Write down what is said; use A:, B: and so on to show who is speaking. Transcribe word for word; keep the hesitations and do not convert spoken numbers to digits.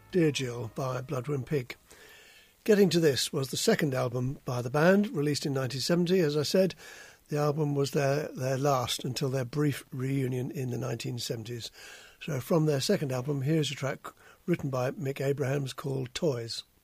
A: Dear Jill by Bloodwind Pig. Getting to This was the second album by the band, released in nineteen seventy. As I said, the album was their, their last until their brief reunion in the nineteen seventies. So from their second album, here's a track written by Mick Abrahams called Toys.